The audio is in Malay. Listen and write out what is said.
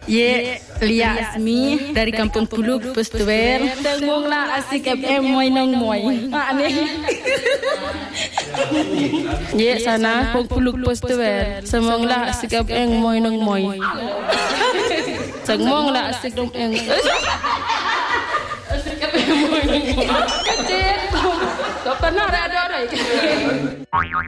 Ye, Lia Asmi dari Kampung Puluk Pustuwer. Tengunglah asik FM moy nong moy. Aneh. Ye sana Kampung Puluk Pustuwer. Semonglah asik FM moy nong moy. Semonglah asik dong eng. Asik FM moy nong moy. Kecil. Kau pernah ada orang?